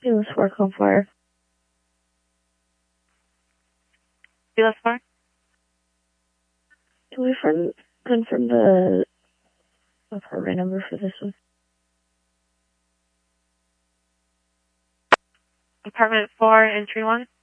Let's work on fire. Let's fire. Can we confirm the apartment number for this one? Apartment 4, entry 1.